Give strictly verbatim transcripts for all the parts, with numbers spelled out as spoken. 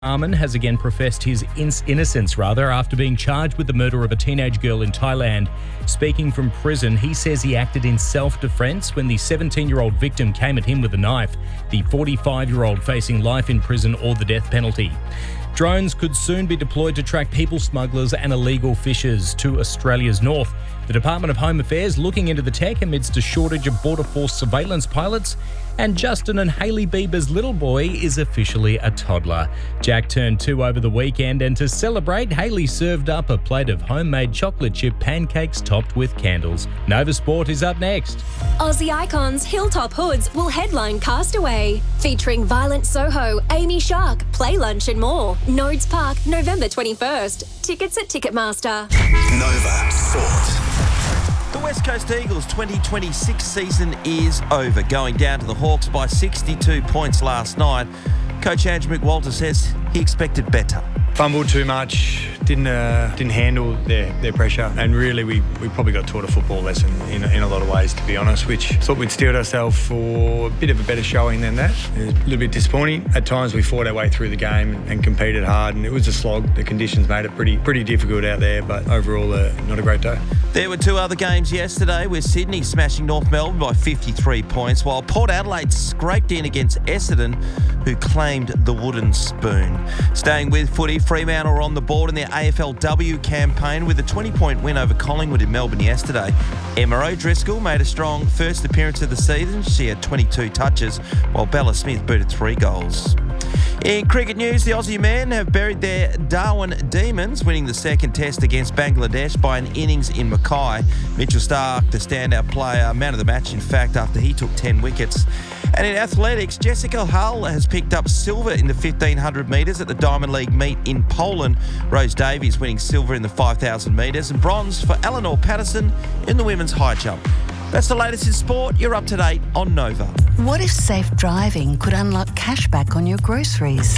Armin has again professed his in- innocence rather after being charged with the murder of a teenage girl in Thailand. Speaking from prison, he says he acted in self-defense when the seventeen-year-old victim came at him with a knife, the forty-five-year-old facing life in prison or the death penalty. Drones could soon be deployed to track people smugglers and illegal fishers to Australia's north. The Department of Home Affairs looking into the tech amidst a shortage of Border Force surveillance pilots. And Justin and Hailey Bieber's little boy is officially a toddler. Jack turned two over the weekend, and to celebrate, Hailey served up a plate of homemade chocolate chip pancakes topped with candles. Nova Sport is up next. Aussie icons Hilltop Hoods will headline Castaway, featuring Violent Soho, Amy Shark, Play Lunch and more. Nodes Park, November twenty-first. Tickets at Ticketmaster. Nova Sport. The West Coast Eagles twenty twenty-six season is over, going down to the Hawks by sixty-two points last night. Coach Andrew McWalter says he expected better. Fumbled too much, didn't uh, didn't handle their, their pressure, and really we, we probably got taught a football lesson in, in a lot of ways, to be honest, which thought we'd steeled ourselves for a bit of a better showing than that. It was a little bit disappointing. At times we fought our way through the game and competed hard, and it was a slog. The conditions made it pretty pretty difficult out there, but overall uh, not a great day. There were two other games yesterday, with Sydney smashing North Melbourne by fifty-three points, while Port Adelaide scraped in against Essendon, who claimed the wooden spoon. Staying with footy, Fremantle are on the board in their A F L W campaign with a twenty-point win over Collingwood in Melbourne yesterday. Emma O'Driscoll made a strong first appearance of the season. She had twenty-two touches, while Bella Smith booted three goals. In cricket news, the Aussie men have buried their Darwin Demons, winning the second test against Bangladesh by an innings in Mackay. Mitchell Starc, the standout player, man of the match, in fact, after he took ten wickets. And in athletics, Jessica Hull has picked up silver in the fifteen hundred metres at the Diamond League meet in Poland. Rose Davies winning silver in the five thousand metres, and bronze for Eleanor Patterson in the women's high jump. That's the latest in sport. You're up to date on Nova. What if safe driving could unlock cashback on your groceries?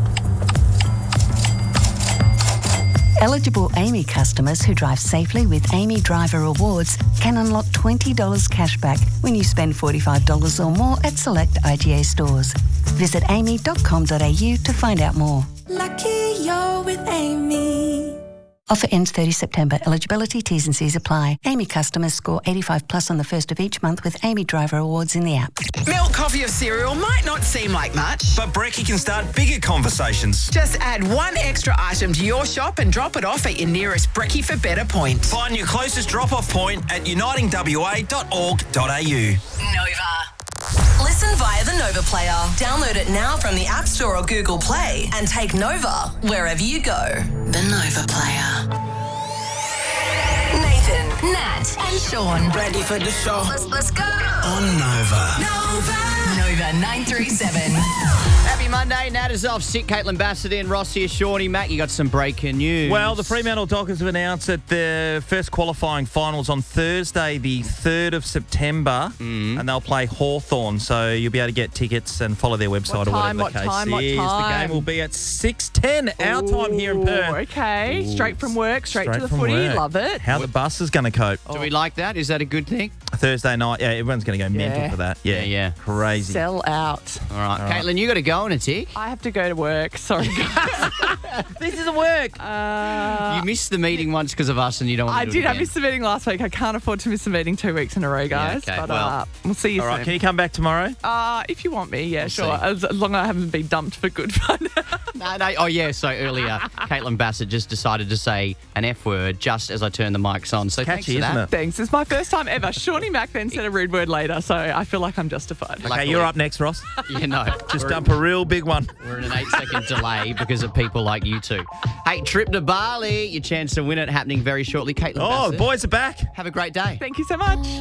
Eligible Amy customers who drive safely with Amy Driver Rewards can unlock twenty dollars cashback when you spend forty-five dollars or more at select I G A stores. Visit amy dot com dot a u to find out more. Lucky you're with Amy. Offer ends thirtieth September. Eligibility, T's and C's apply. Amy customers score eighty-five plus on the first of each month with Amy Driver Awards in the app. Milk, coffee or cereal might not seem like much, But Brekkie can start bigger conversations. just add one extra item to your shop and drop it off at your nearest Brekkie for better point. Find your closest drop-off point at uniting w a dot org dot a u. Nova. Listen via the Nova Player. Download it now from the App Store or Google Play and take Nova wherever you go. The Nova Player. Nathan, Nat, and Sean. Ready for the show? Let's, let's go. On Nova. Nova nine three seven. Happy Monday. Nat is off sick. Caitlin Bassett in. Ross here. Shawnee. Matt, you got some breaking news. Well, the Fremantle Dockers have announced that the first qualifying finals on Thursday, the third of September, Mm. and they'll play Hawthorn. So you'll be able to get tickets and follow their website What or whatever time, the what case time, what is. The time? game will be at six ten, our time here in Ooh, Perth. Okay, Ooh, straight from work, straight, to the from footy. work. Love it. How the bus is going to cope. Do we like that? Is that a good thing? Thursday night, yeah, everyone's going to go mental Yeah. for that. Yeah, Yeah, yeah. Crazy. Sell out. All right. Caitlin, you got to go on a tick. I have to go to work. Sorry, guys. This isn't work. Uh, you missed the meeting once because of us and you don't want I to do did. it I again. missed the meeting last week. I can't afford to miss a meeting two weeks in a row, guys. okay, But well. uh, we'll see you All right, soon. can you come back tomorrow? Uh, if you want me, yeah, We'll sure. see. As, as long as I haven't been dumped for good fun. No, no. Oh, yeah. So earlier, Caitlin Bassett just decided to say an F word just as I turned the mics on. So thanks Catchy, for that. isn't it? Thanks. It's my first time ever. Shawnee Mac then said a rude word later, so I feel like I'm justified. Okay, Luckily- you're up next, Ross. You know. Just we're- dump a real big one. We're in an eight-second delay because of people like you two. Hey, trip to Bali. Your chance to win it happening very shortly. Caitlin Oh, Bassett, the boys are back. have a great day. Thank you so much.